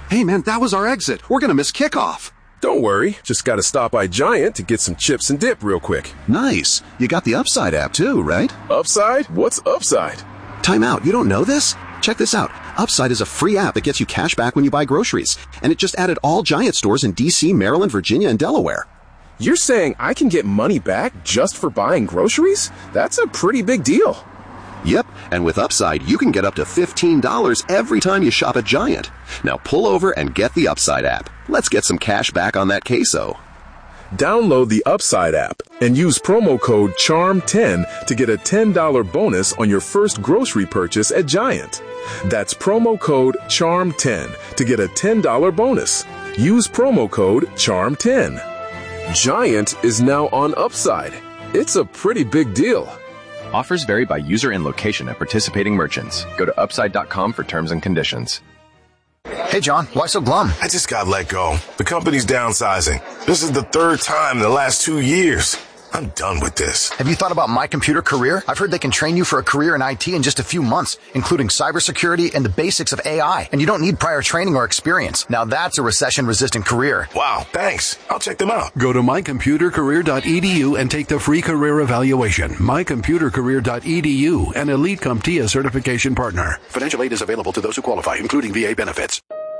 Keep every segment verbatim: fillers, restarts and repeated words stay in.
Hey, man, that was our exit. We're going to miss kickoff. Don't worry. Just got to stop by Giant to get some chips and dip real quick. Nice. You got the Upside app too, right? Upside? What's Upside? Time out. You don't know this? Check this out. Upside is a free app that gets you cash back when you buy groceries. And it just added all Giant stores in D C, Maryland, Virginia, and Delaware. You're saying I can get money back just for buying groceries? That's a pretty big deal. Yep, and with Upside, you can get up to fifteen dollars every time you shop at Giant. Now pull over and get the Upside app. Let's get some cash back on that queso. Download the Upside app and use promo code charm ten to get a ten dollars bonus on your first grocery purchase at Giant. That's promo code charm ten to get a ten dollars bonus. Use promo code charm ten. Giant is now on Upside. It's a pretty big deal. Offers vary by user and location at participating merchants. Go to upside dot com for terms and conditions. Hey, John, why so glum? I just got let go. The company's downsizing. This is the third time in the last two years. I'm done with this. Have you thought about My Computer Career? I've heard they can train you for a career in I T in just a few months, including cybersecurity and the basics of A I. And you don't need prior training or experience. Now that's a recession-resistant career. Wow, thanks. I'll check them out. Go to my computer career dot e d u and take the free career evaluation. my computer career dot e d u, an Elite CompTIA certification partner. Financial aid is available to those who qualify, including V A benefits.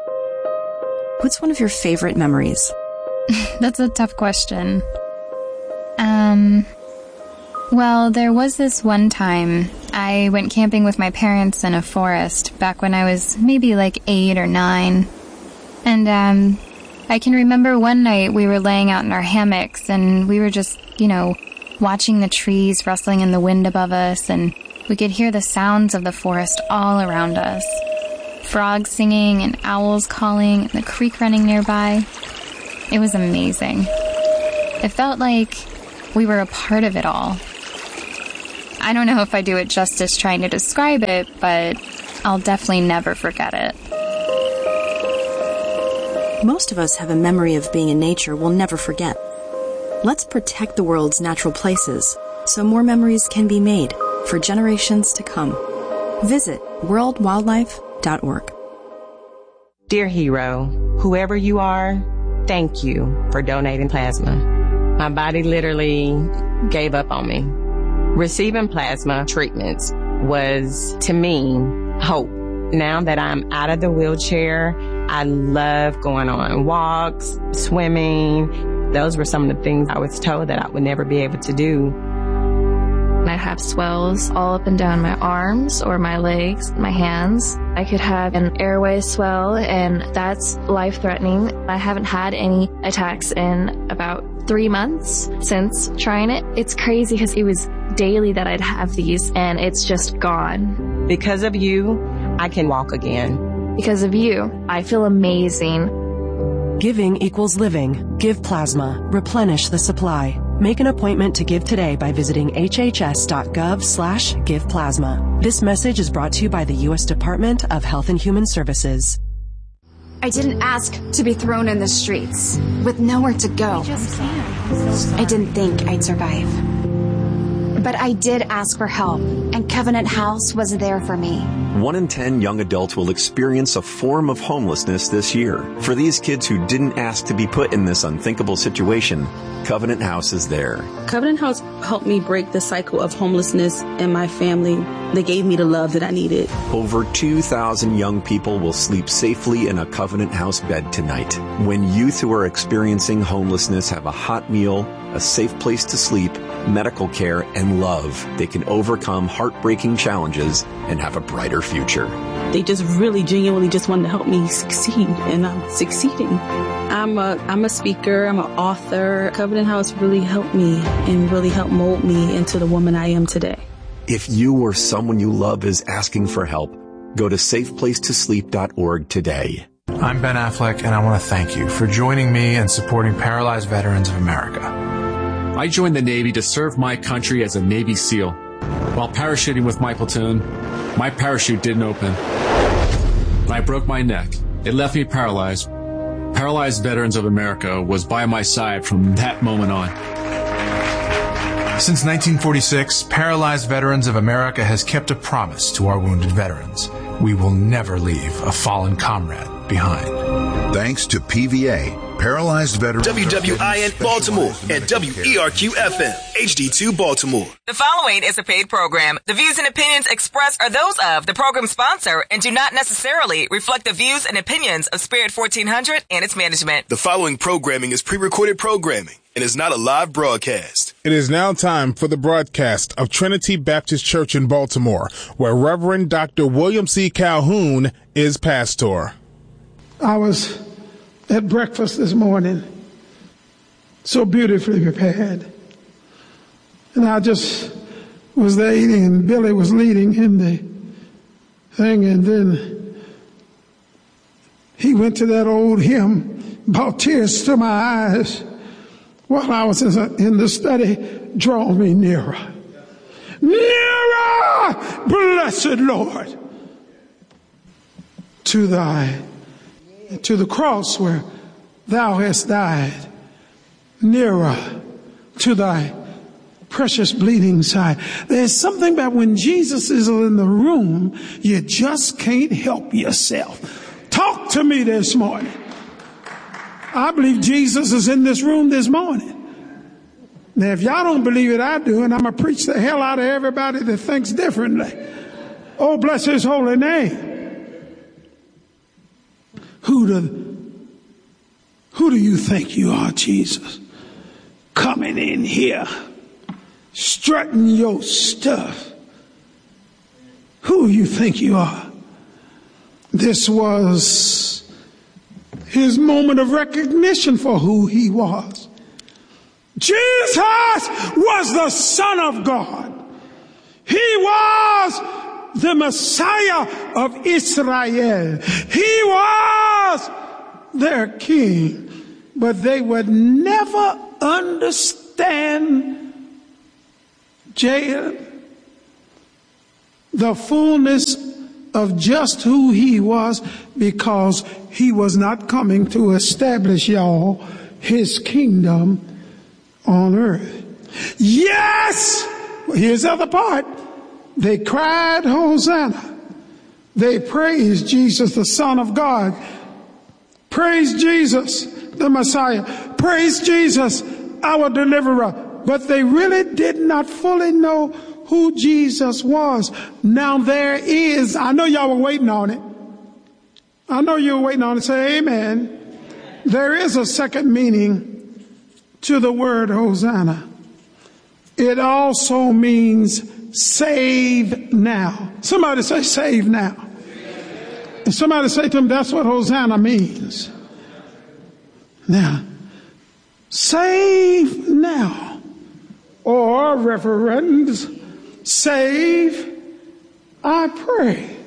What's one of your favorite memories? That's a tough question. Um, well, there was this one time I went camping with my parents in a forest back when I was maybe like eight or nine. And, um, I can remember one night we were laying out in our hammocks and we were just, you know, watching the trees rustling in the wind above us, and we could hear the sounds of the forest all around us. Frogs singing and owls calling and the creek running nearby. It was amazing. It felt like we were a part of it all. I don't know if I do it justice trying to describe it, but I'll definitely never forget it. Most of us have a memory of being in nature we'll never forget. Let's protect the world's natural places so more memories can be made for generations to come. Visit world wildlife dot org. Dear hero, whoever you are, thank you for donating plasma. My body literally gave up on me. Receiving plasma treatments was, to me, hope. Now that I'm out of the wheelchair, I love going on walks, swimming. Those were some of the things I was told that I would never be able to do. I have swells all up and down my arms or my legs, my hands. I could have an airway swell, and that's life-threatening. I haven't had any attacks in about three months since trying it. It's crazy because it was daily that I'd have these, and it's just gone. Because of you, I can walk again. Because of you, I feel amazing. Giving equals living. Give plasma. Replenish the supply. Make an appointment to give today by visiting hhs.gov slash give plasma. This message is brought to you by the U S Department of Health and Human Services. I didn't ask to be thrown in the streets with nowhere to go. I didn't think I'd survive. But I did ask for help, and Covenant House was there for me. One in ten young adults will experience a form of homelessness this year. For these kids who didn't ask to be put in this unthinkable situation, Covenant House is there. Covenant House helped me break the cycle of homelessness in my family. They gave me the love that I needed. Over two thousand young people will sleep safely in a Covenant House bed tonight. When youth who are experiencing homelessness have a hot meal, a safe place to sleep, medical care, and love, they can overcome heartbreaking challenges and have a brighter future. They just really genuinely just wanted to help me succeed, and I'm succeeding. I'm a I'm a speaker, I'm an author. Covenant House really helped me and really helped mold me into the woman I am today. If you or someone you love is asking for help, go to safe place to sleep dot org today. I'm Ben Affleck, and I want to thank you for joining me and supporting Paralyzed Veterans of America. I joined the Navy to serve my country as a Navy SEAL. While parachuting with my platoon, my parachute didn't open. I broke my neck. It left me paralyzed. Paralyzed Veterans of America was by my side from that moment on. Since nineteen forty-six, Paralyzed Veterans of America has kept a promise to our wounded veterans. We will never leave a fallen comrade behind. Thanks to P V A, Paralyzed Veterans. W W I N Baltimore and W E R Q F M, H D two Baltimore. The following is a paid program. The views and opinions expressed are those of the program sponsor and do not necessarily reflect the views and opinions of Spirit fourteen hundred and its management. The following programming is pre-recorded programming and is not a live broadcast. It is now time for the broadcast of Trinity Baptist Church in Baltimore, where Reverend Doctor William C. Calhoun is pastor. I was at breakfast this morning, so beautifully prepared. And I just was there eating, and Billy was leading in the thing, and then he went to that old hymn, brought tears to my eyes while I was in the study, draw me nearer. Nearer, blessed Lord, to thy to the cross where thou hast died, nearer to thy precious bleeding side. There's something about when Jesus is in the room, you just can't help yourself. Talk to me this morning. I believe Jesus is in this room this morning. Now, if y'all don't believe it, I do, and I'm going to preach the hell out of everybody that thinks differently. Oh, bless his holy name. Who do, who do you think you are, Jesus? Coming in here, strutting your stuff. Who do you think you are? This was his moment of recognition for who he was. Jesus was the Son of God. He was the Messiah of Israel. He was their king. But they would never understand, Jay, the fullness of just who he was, because he was not coming to establish, y'all, his kingdom on earth. Yes! Here's the other part. They cried, Hosanna. They praised Jesus, the Son of God. Praise Jesus, the Messiah. Praise Jesus, our deliverer. But they really did not fully know who Jesus was. Now there is, I know y'all were waiting on it. I know you were waiting on it. Say amen. There is a second meaning to the word Hosanna. It also means save now. Somebody say save now. And somebody say to them, that's what Hosanna means. Now, save now. Or, reverends, save, I pray.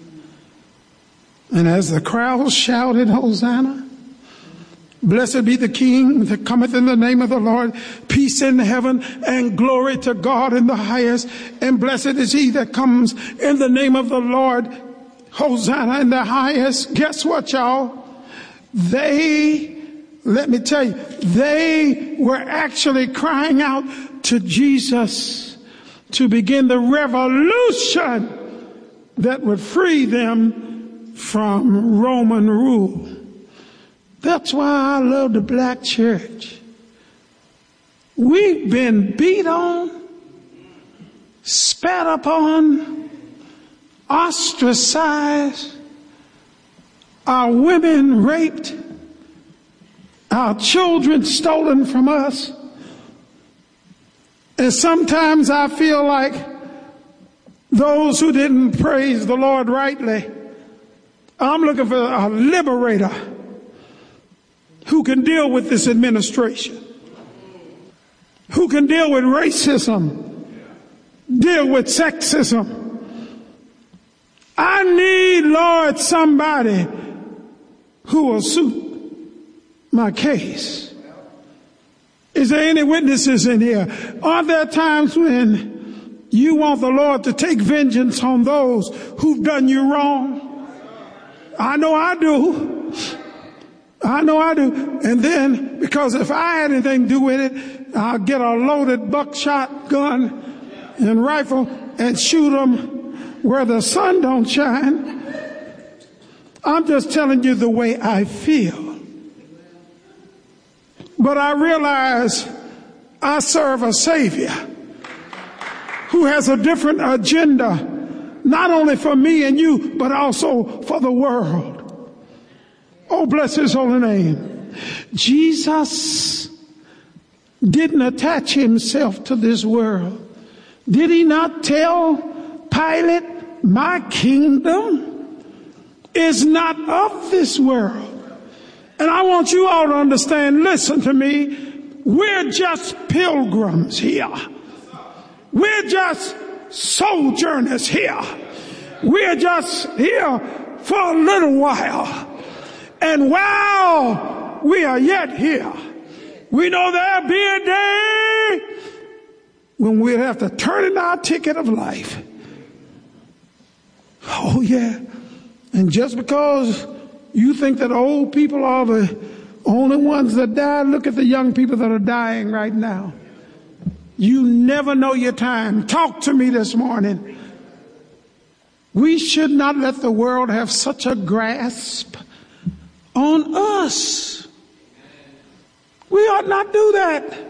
And as the crowd shouted, Hosanna, blessed be the King that cometh in the name of the Lord, peace in heaven and glory to God in the highest, and blessed is he that comes in the name of the Lord, Hosanna in the highest. Guess what, y'all? They, let me tell you, they were actually crying out to Jesus to begin the revolution that would free them from Roman rule. That's why I love the black church. We've been beat on, spat upon, ostracized, our women raped, our children stolen from us. And sometimes I feel like those who didn't praise the Lord rightly, I'm looking for a liberator who can deal with this administration, who can deal with racism, deal with sexism. I need, Lord, somebody who will suit my case. Is there any witnesses in here? Are there times when you want the Lord to take vengeance on those who've done you wrong? I know I do. I know I do. And then, because if I had anything to do with it, I'll get a loaded buckshot gun and rifle and shoot them where the sun don't shine. I'm just telling you the way I feel. But I realize I serve a Savior who has a different agenda, not only for me and you, but also for the world. Oh, bless his holy name. Jesus didn't attach himself to this world. Did he not tell Pilate, my kingdom is not of this world? And I want you all to understand, listen to me, we're just pilgrims here. We're just sojourners here. We're just here for a little while. And while we are yet here, we know there'll be a day when we'll have to turn in our ticket of life. Oh, yeah. And just because you think that old people are the only ones that die, look at the young people that are dying right now. You never know your time. Talk to me this morning. We should not let the world have such a grasp on us. We ought not do that.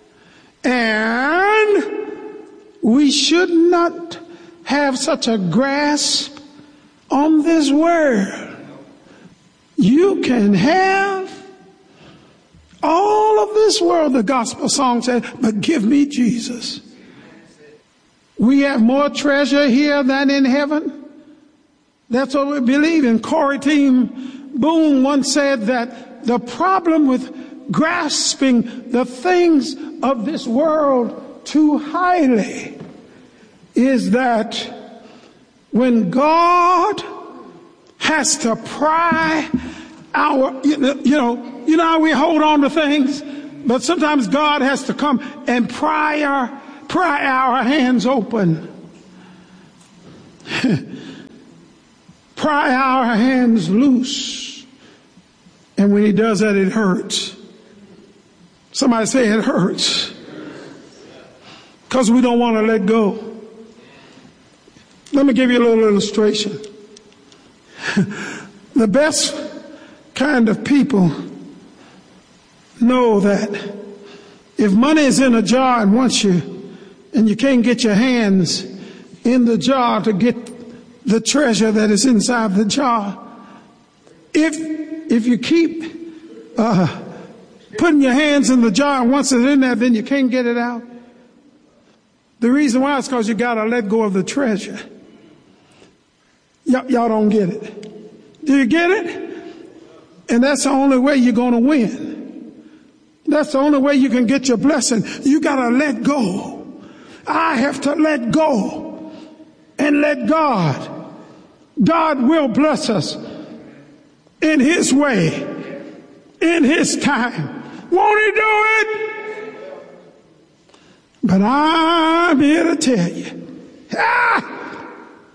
And we should not have such a grasp on this word. You can have all of this world, the gospel song said, but give me Jesus. We have more treasure here than in heaven. That's what we believe in. Corrie ten Boom once said that the problem with grasping the things of this world too highly is that when God has to pry our, you know, you know, you know how we hold on to things, but sometimes God has to come and pry our, pry our hands open. Pry our hands loose. And when he does that, it hurts. Somebody say it hurts. Because we don't want to let go. Let me give you a little illustration. The best kind of people know that if money is in a jar and once you, and you can't get your hands in the jar to get the treasure that is inside the jar, if, if you keep, uh, putting your hands in the jar and once it's in there, then you can't get it out. The reason why is because you got to let go of the treasure. Y- y'all don't get it. Do you get it? And that's the only way you're going to win. That's the only way you can get your blessing. You got to let go. I have to let go and let God. God will bless us in his way, in his time. Won't he do it? But I'm here to tell you ah,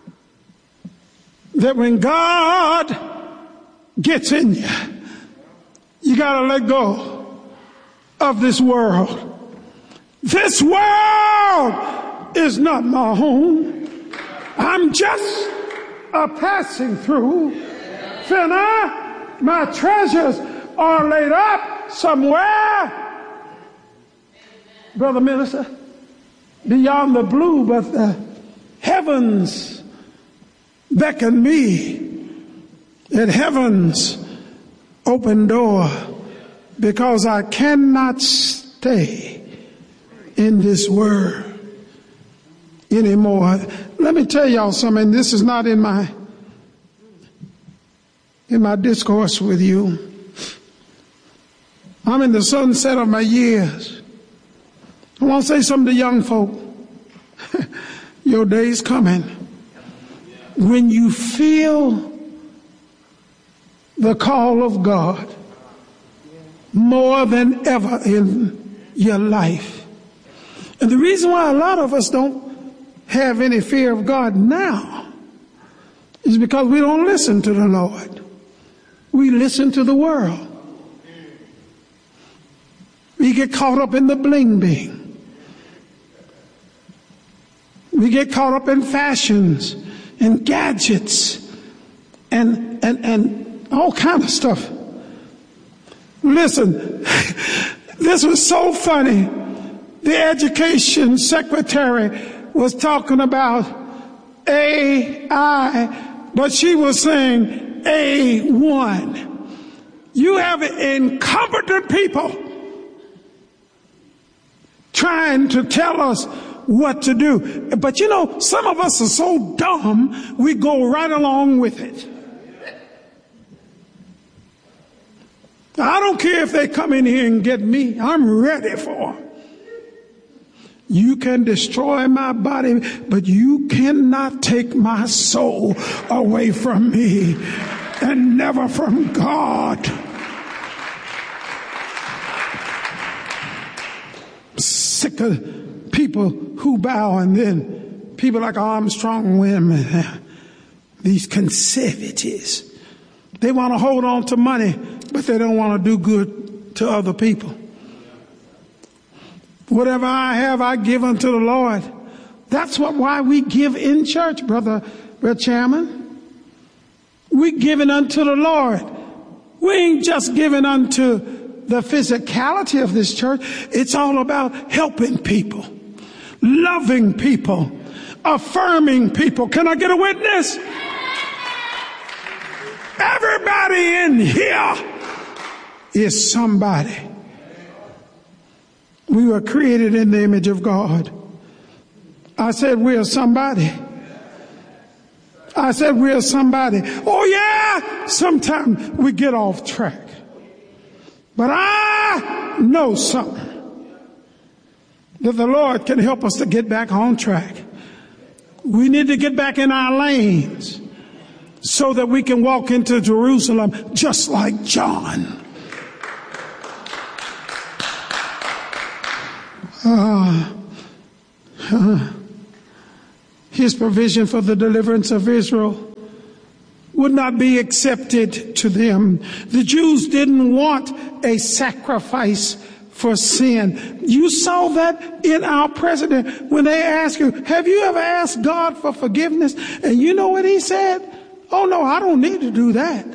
that when God gets in you, you got to let go of this world. This world is not my home. I'm just a passing through. Sinner, my treasures are laid up somewhere, Brother Minister, beyond the blue, but the heavens beckon me, and heaven's open door, because I cannot stay in this world anymore. Let me tell y'all something. This is not in my in my discourse with you. I'm in the sunset of my years. I want to say something to young folk. Your day's coming when you feel the call of God more than ever in your life. And the reason why a lot of us don't have any fear of God now is because we don't listen to the Lord. We listen to the world. We get caught up in the bling bing. We get caught up in fashions and gadgets and and, and all kind of stuff. Listen, this was so funny. The education secretary was talking about A I, but she was saying A one. You have incompetent people trying to tell us what to do. But you know, some of us are so dumb, we go right along with it. I don't care if they come in here and get me. I'm ready for them. You can destroy my body, but you cannot take my soul away from me, and never from God. Sick of people who bow, and then people like Armstrong women, these conservatives. They want to hold on to money, but they don't want to do good to other people. Whatever I have, I give unto the Lord. That's what why we give in church, brother, brother Chairman. We giving unto the Lord. We ain't just giving unto the physicality of this church. It's all about helping people, loving people, affirming people. Can I get a witness? Everybody in here is somebody. We were created in the image of God. I said we are somebody. I said we are somebody. Oh yeah, sometimes we get off track. But I know something, that the Lord can help us to get back on track. We need to get back in our lanes so that we can walk into Jerusalem just like John. Uh, uh, his provision for the deliverance of Israel would not be accepted to them. The Jews didn't want a sacrifice for sin. You saw that in our president when they asked you, have you ever asked God for forgiveness? And you know what he said? Oh no, I don't need to do that.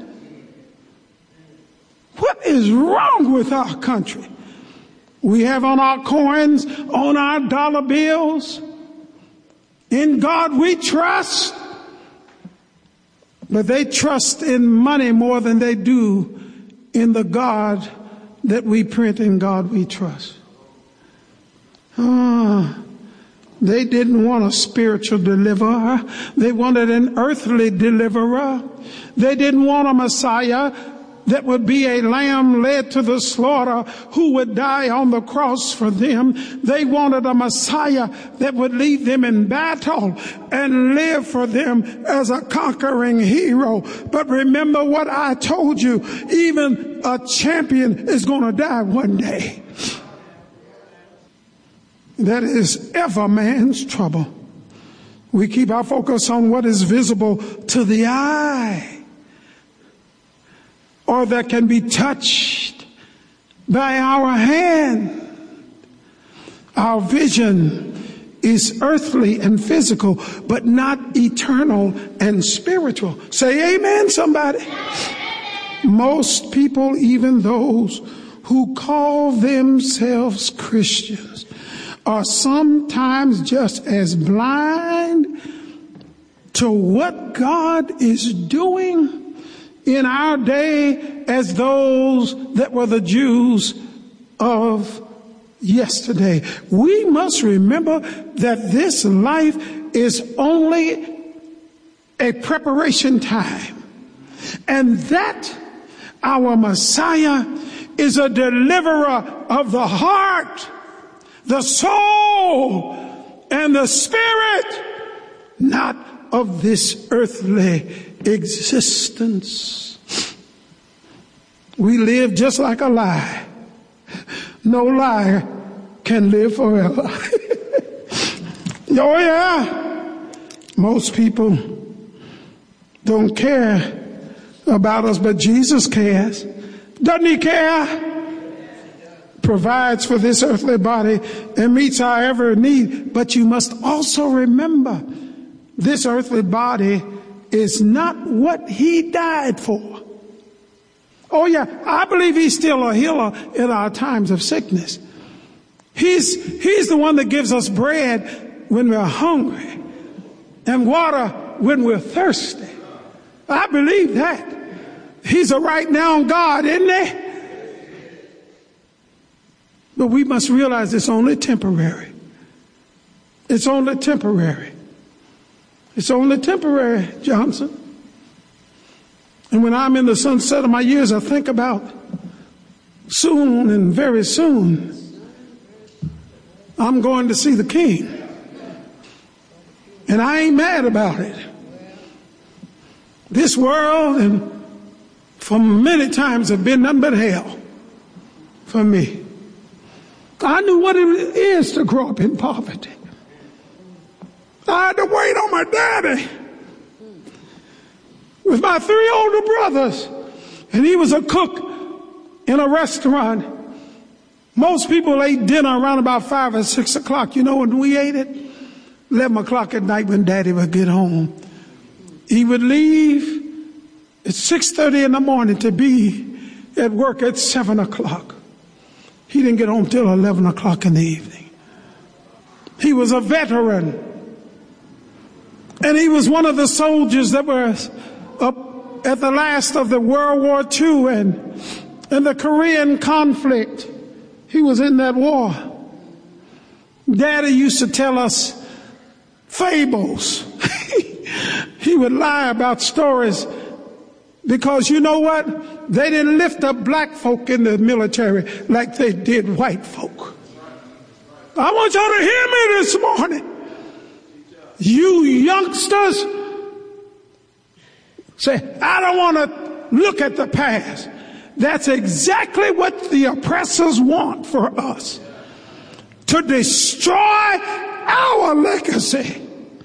What is wrong with our country? We have on our coins, on our dollar bills, in God we trust. But they trust in money more than they do in the God that we print, in God we trust. Ah, they didn't want a spiritual deliverer. They wanted an earthly deliverer. They didn't want a Messiah that would be a lamb led to the slaughter who would die on the cross for them. They wanted a Messiah that would lead them in battle and live for them as a conquering hero. But remember what I told you, even a champion is going to die one day. That is ever man's trouble. We keep our focus on what is visible to the eye, or that can be touched by our hand. Our vision is earthly and physical, but not eternal and spiritual. Say amen, somebody. Most people, even those who call themselves Christians, are sometimes just as blind to what God is doing in our day as those that were the Jews of yesterday. We must remember that this life is only a preparation time, and that our Messiah is a deliverer of the heart, the soul, and the spirit, not of this earthly existence. We live just like a lie. No lie can live forever. Oh yeah. Most people don't care about us, but Jesus cares. Doesn't he care? Provides for this earthly body and meets our every need. But you must also remember, this earthly body is not what he died for. Oh yeah, I believe he's still a healer in our times of sickness. He's, he's the one that gives us bread when we're hungry and water when we're thirsty. I believe that. He's a right now God, isn't he? But we must realize it's only temporary. It's only temporary. It's only temporary, Johnson. And when I'm in the sunset of my years, I think about soon and very soon, I'm going to see the King. And I ain't mad about it. This world and for many times have been nothing but hell for me. I knew what it is to grow up in poverty. I had to wait on my daddy with my three older brothers, and he was a cook in a restaurant. Most people ate dinner around about five or six o'clock. You know when we ate it? Eleven o'clock at night when Daddy would get home. He would leave at six thirty in the morning to be at work at seven o'clock. He didn't get home till eleven o'clock in the evening. He was a veteran. And he was one of the soldiers that were up at the last of the World War Two and, and the Korean conflict. He was in that war. Daddy used to tell us fables. He would lie about stories because you know what? They didn't lift up black folk in the military like they did white folk. I want y'all to hear me this morning. You youngsters say, I don't want to look at the past. That's exactly what the oppressors want for us. To destroy our legacy.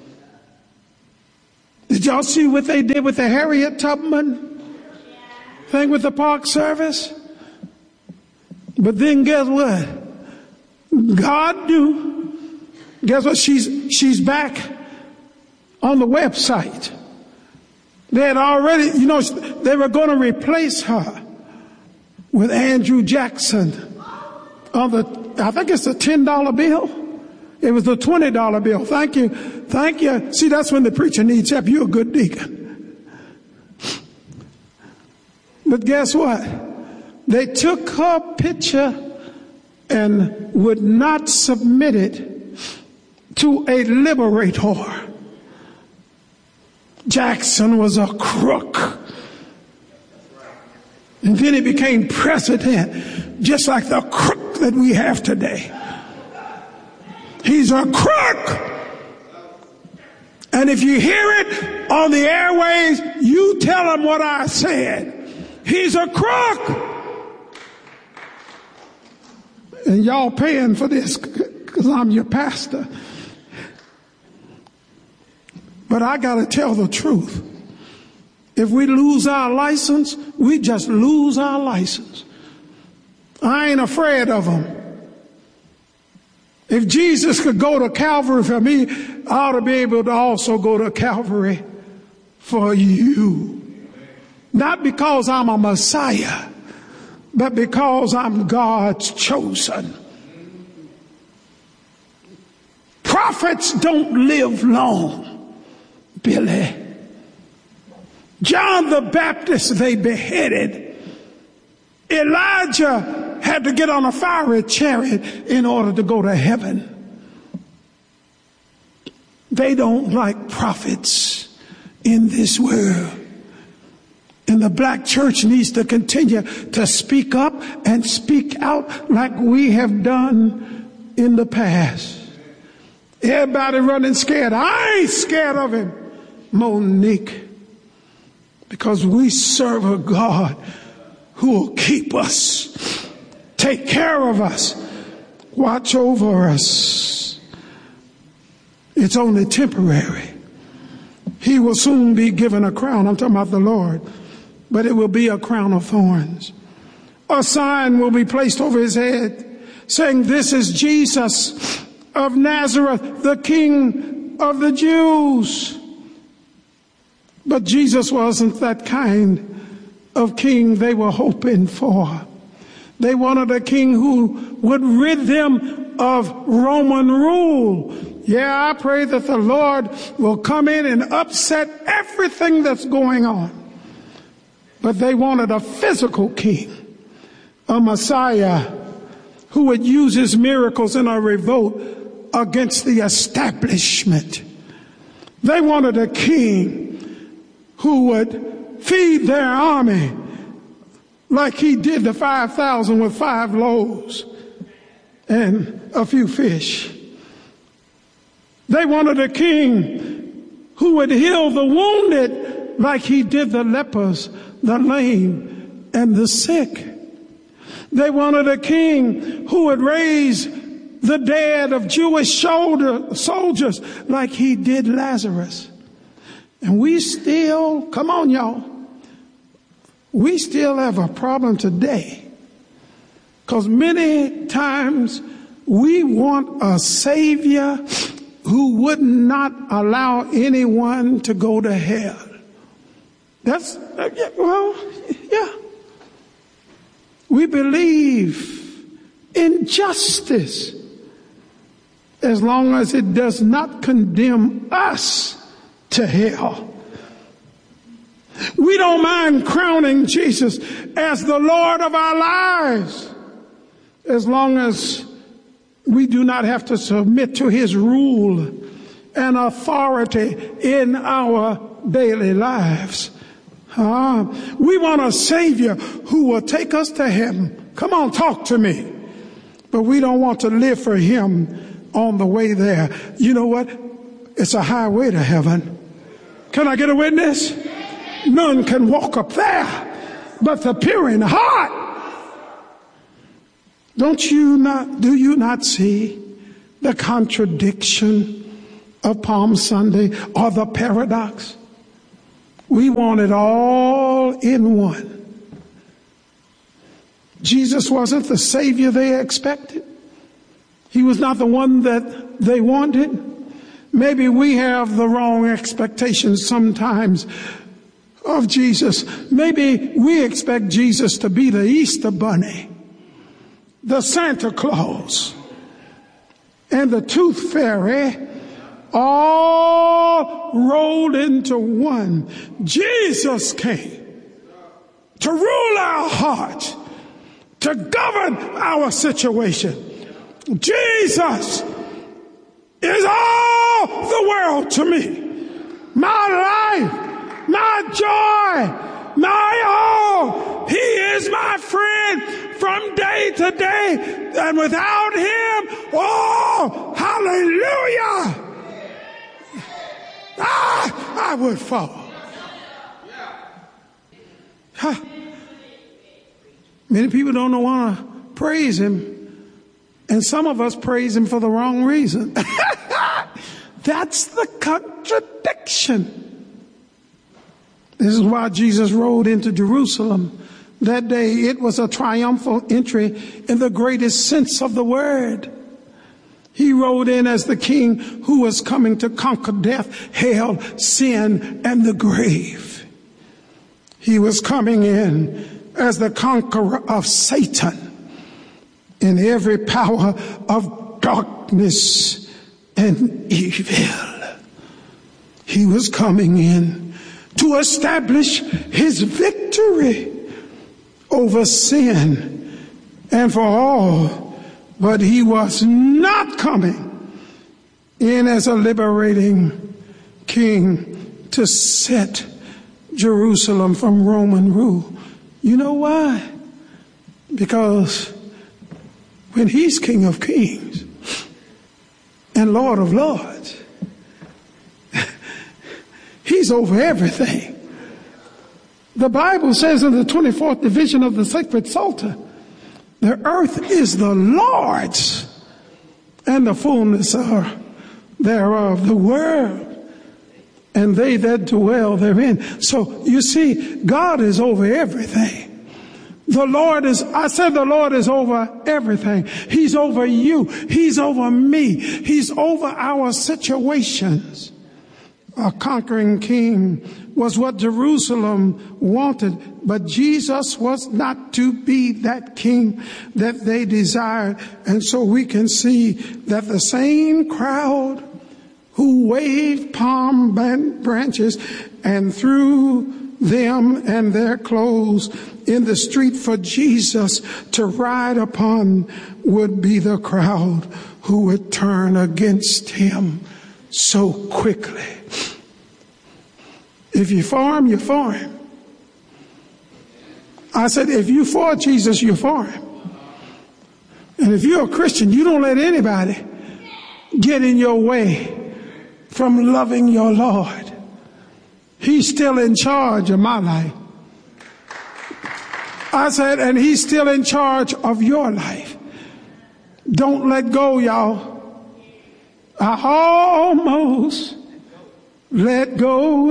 Did y'all see what they did with the Harriet Tubman thing with the Park Service? But then guess what? God knew. Guess what? She's, she's back on the website. They had already, you know, they were going to replace her with Andrew Jackson on the, I think it's the ten dollar bill. It was the twenty dollar bill. Thank you. Thank you. See, that's when the preacher needs help. You're a good deacon. But guess what? They took her picture and would not submit it to a liberator. Jackson was a crook. And then he became president, just like the crook that we have today. He's a crook. And if you hear it on the airways, you tell him what I said. He's a crook. And y'all paying for this because I'm your pastor. But I got to tell the truth. If we lose our license, we just lose our license. I ain't afraid of them. If Jesus could go to Calvary for me, I ought to be able to also go to Calvary for you. Not because I'm a Messiah, but because I'm God's chosen. Prophets don't live long, Billy. John the Baptist they beheaded. Elijah had to get on a fiery chariot in order to go to heaven. They don't like prophets in this world. And the black church needs to continue to speak up and speak out like we have done in the past. Everybody running scared. I ain't scared of him, Monique, because we serve a God who will keep us, take care of us, watch over us. It's only temporary. He will soon be given a crown. I'm talking about the Lord. But it will be a crown of thorns. A sign will be placed over his head saying, "This is Jesus of Nazareth, the King of the Jews." But Jesus wasn't that kind of king they were hoping for. They wanted a king who would rid them of Roman rule. Yeah, I pray that the Lord will come in and upset everything that's going on. But they wanted a physical king, a Messiah who would use his miracles in a revolt against the establishment. They wanted a king who would feed their army like he did the five thousand with five loaves and a few fish. They wanted a king who would heal the wounded like he did the lepers, the lame, and the sick. They wanted a king who would raise the dead of Jewish shoulder, soldiers like he did Lazarus. And we still, come on y'all, we still have a problem today. Because many times we want a Savior who would not allow anyone to go to hell. That's, uh, yeah, well, yeah. We believe in justice as long as it does not condemn us to hell. We don't mind crowning Jesus as the Lord of our lives as long as we do not have to submit to his rule and authority in our daily lives. Uh, we want a Savior who will take us to heaven. Come on, talk to me. But we don't want to live for him on the way there. You know what? It's a highway to heaven. Can I get a witness? None can walk up there but the pure in heart. Don't you not, do you not see the contradiction of Palm Sunday or the paradox? We want it all in one. Jesus wasn't the Savior they expected. He was not the one that they wanted. Maybe we have the wrong expectations sometimes of Jesus. Maybe we expect Jesus to be the Easter Bunny, the Santa Claus, and the Tooth Fairy, all rolled into one. Jesus came to rule our heart, to govern our situation. Jesus is all the world to me. My life, my joy, my all. He is my friend from day to day. And without him, oh, hallelujah. Ah, I would fall. Huh. Many people don't want to praise him. And some of us praise him for the wrong reason. That's the contradiction. This is why Jesus rode into Jerusalem that day. It was a triumphal entry in the greatest sense of the word. He rode in as the king who was coming to conquer death, hell, sin, and the grave. He was coming in as the conqueror of Satan and every power of darkness and evil. He was coming in to establish his victory over sin and for all. But he was not coming in as a liberating king to set Jerusalem from Roman rule. You know why? Because when he's King of Kings and Lord of Lords, he's over everything. The Bible says in the twenty-fourth division of the sacred Psalter, the earth is the Lord's and the fullness thereof, the world and they that dwell therein. So you see, God is over everything. The Lord is, I said the Lord is over everything. He's over you. He's over me. He's over our situations. a conquering king was what Jerusalem wanted, but Jesus was not to be that king that they desired. And so we can see that the same crowd who waved palm branches and threw them and their clothes in the street for Jesus to ride upon would be the crowd who would turn against him so quickly. If you for him, you're for him. I said, if you for Jesus, you're for him. And if you're a Christian, you don't let anybody get in your way from loving your Lord. He's still in charge of my life. I said, and he's still in charge of your life. Don't let go, y'all. I almost let go.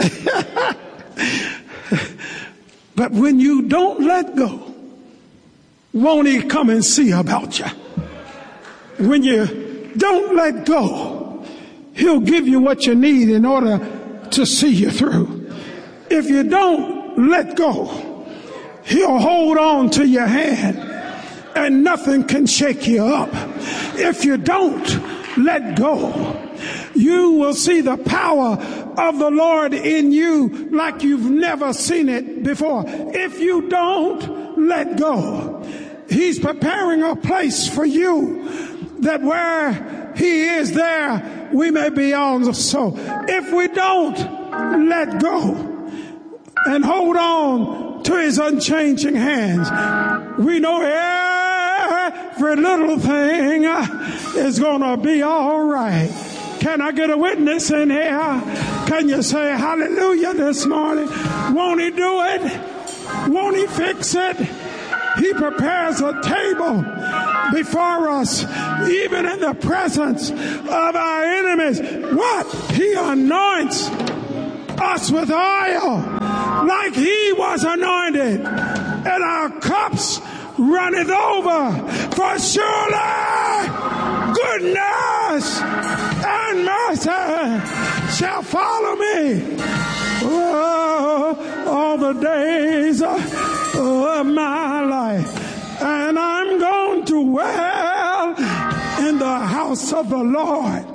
But when you don't let go, won't he come and see about you? When you don't let go, he'll give you what you need in order to see you through. If you don't let go, he'll hold on to your hand and nothing can shake you up. If you don't let go, you will see the power of the Lord in you like you've never seen it before. If you don't let go, he's preparing a place for you that where he is there, we may be also. If we don't let go and hold on to his unchanging hands, we know every little thing is going to be all right. Can I get a witness in here? Can you say hallelujah this morning? Won't he do it? Won't he fix it? He prepares a table before us, even in the presence of our enemies. What? He anoints us with oil like he was anointed, and our cups runneth over. For surely goodness and mercy shall follow me oh, all the days of my life, and I'm going to dwell in the house of the Lord